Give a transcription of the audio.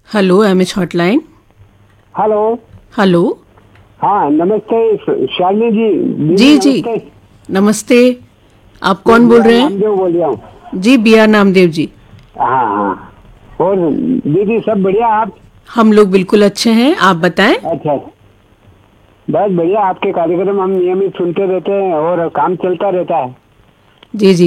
Hello MH hotline. Hello. Hello. हाँ नमस्ते शालिनी जी। जी दीदी जी नमस्ते। नमस्ते। आप मैं कौन बोल बिहार रहे हैं? नामदेव बोल रहा हूँ। G B are Namdev ji. हाँ हाँ। और दीदी सब बढ़िया आप? हम लोग बिल्कुल अच्छे हैं, आप बताएं। अच्छा। बस बढ़िया, आपके कार्यक्रम हम नियमित सुनते रहते हैं और काम चलता रहता है। जी जी।